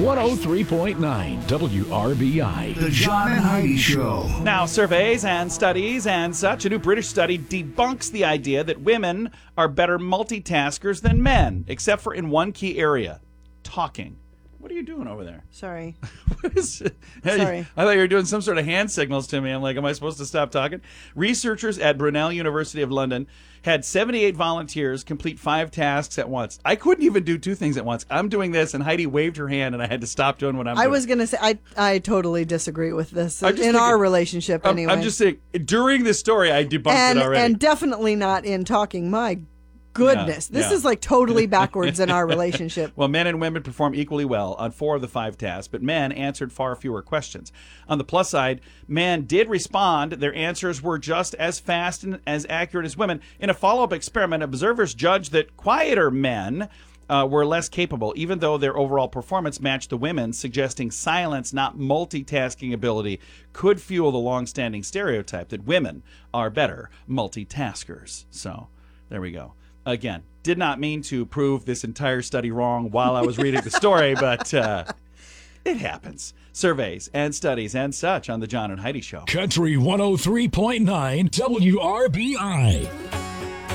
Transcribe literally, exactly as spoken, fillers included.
one oh three point nine W R B I. The John and Heidi Show. Now, surveys and studies and such, a new British study debunks the idea that women are better multitaskers than men, except for in one key area, talking. What are you doing over there? Sorry. What is it? Sorry. I thought you were doing some sort of hand signals to me. I'm like, am I supposed to stop talking? Researchers at Brunel University of London had seventy-eight volunteers complete five tasks at once. I couldn't even do two things at once. I'm doing this, and Heidi waved her hand, and I had to stop doing what I'm I doing. was going to say, I I totally disagree with this I'm in just thinking- our relationship I'm, anyway. I'm just saying, during this story, I debunked and, it already. and definitely not in talking. My goodness. Yeah, this yeah. is like totally backwards in our relationship. Well, men and women perform equally well on four of the five tasks, but men answered far fewer questions. On the plus side, men did respond. Their answers were just as fast and as accurate as women. In a follow-up experiment, observers judged that quieter men uh, were less capable, even though their overall performance matched the women's, suggesting silence, not multitasking ability, could fuel the long-standing stereotype that women are better multitaskers. So, there we go. Again, did not mean to prove this entire study wrong while I was reading the story, but uh, it happens. Surveys and studies and such on the John and Heidi Show. Country one oh three point nine W R B I.